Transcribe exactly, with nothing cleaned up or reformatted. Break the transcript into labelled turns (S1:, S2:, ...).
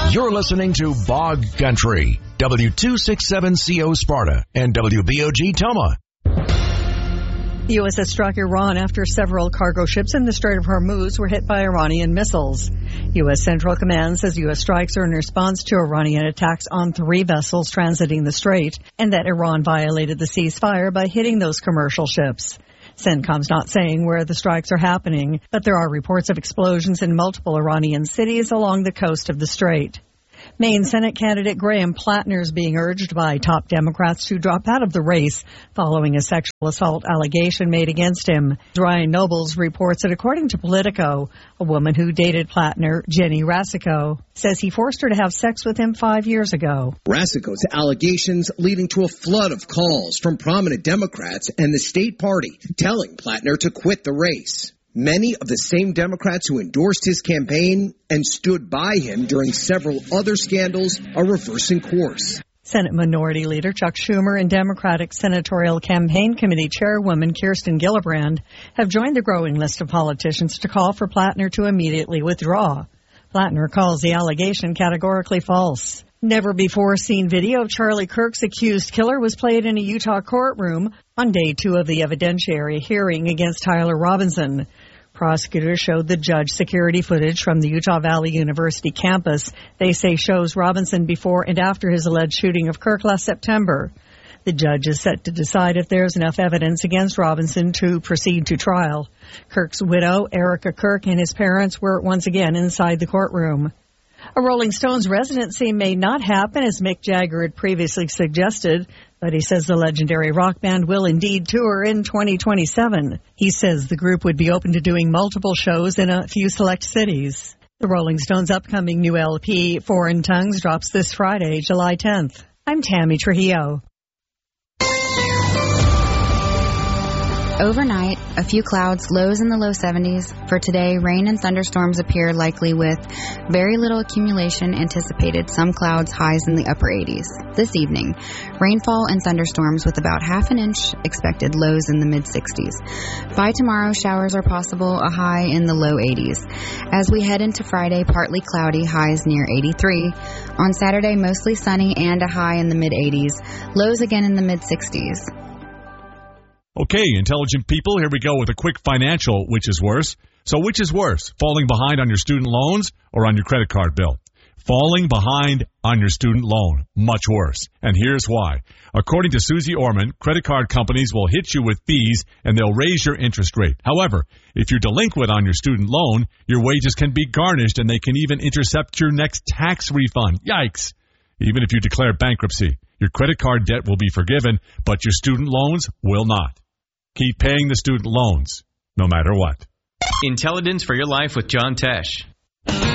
S1: You're listening to Bog Country, W two sixty-seven C O Sparta and W B O G Toma.
S2: The U S has struck Iran after several cargo ships in the Strait of Hormuz were hit by Iranian missiles. U S Central Command says U S strikes are in response to Iranian attacks on three vessels transiting the strait, and that Iran violated the ceasefire by hitting those commercial ships. CENTCOM's not saying where the strikes are happening, but there are reports of explosions in multiple Iranian cities along the coast of the strait. Maine Senate candidate Graham Plattner is being urged by top Democrats to drop out of the race following a sexual assault allegation made against him. Ryan Nobles reports that according to Politico, a woman who dated Plattner, Jenny Rasico, says he forced her to have sex with him five years ago.
S3: Rasico's allegations leading to a flood of calls from prominent Democrats and the state party telling Plattner to quit the race. Many of the same Democrats who endorsed his campaign and stood by him during several other scandals are reversing course.
S2: Senate Minority Leader Chuck Schumer and Democratic Senatorial Campaign Committee Chairwoman Kirsten Gillibrand have joined the growing list of politicians to call for Plattner to immediately withdraw. Plattner calls the allegation categorically false. Never before seen video of Charlie Kirk's accused killer was played in a Utah courtroom on day two of the evidentiary hearing against Tyler Robinson. Prosecutors showed the judge security footage from the Utah Valley University campus. They say shows Robinson before and after his alleged shooting of Kirk last September. The judge is set to decide if there's enough evidence against Robinson to proceed to trial. Kirk's widow, Erica Kirk, and his parents were once again inside the courtroom. A Rolling Stones residency may not happen as Mick Jagger had previously suggested, but he says the legendary rock band will indeed tour in twenty twenty-seven. He says the group would be open to doing multiple shows in a few select cities. The Rolling Stones' upcoming new L P, Foreign Tongues, drops this Friday, July tenth. I'm Tammy Trujillo.
S4: Overnight, a few clouds, lows in the low seventies. For today, rain and thunderstorms appear likely with very little accumulation anticipated, some clouds, highs in the upper eighties. This evening, rainfall and thunderstorms with about half an inch expected, lows in the mid-sixties. By tomorrow, showers are possible, a high in the low eighties. As we head into Friday, partly cloudy, highs near eighty-three. On Saturday, mostly sunny and a high in the mid-eighties, lows again in the mid-sixties.
S5: Okay, intelligent people, here we go with a quick financial which is worse. So which is worse, falling behind on your student loans or on your credit card bill? Falling behind on your student loan, much worse. And here's why. According to Susie Orman, credit card companies will hit you with fees and they'll raise your interest rate. However, if you're delinquent on your student loan, your wages can be garnished and they can even intercept your next tax refund. Yikes! Even if you declare bankruptcy, your credit card debt will be forgiven, but your student loans will not. Keep paying the student loans, no matter what.
S6: Intelligence for your life with John Tesh.